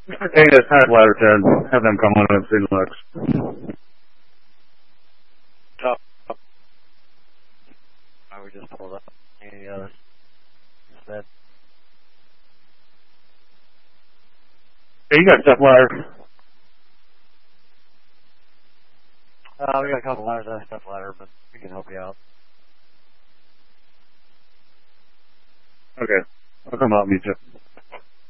Hey, it's Hard Ladder 10. Have them come on and see Lux. Top. I would just pull up any others instead. Hey, you got step ladder. We got a couple ladders on step ladder, but we can help you out. Okay. I'll come out and meet you.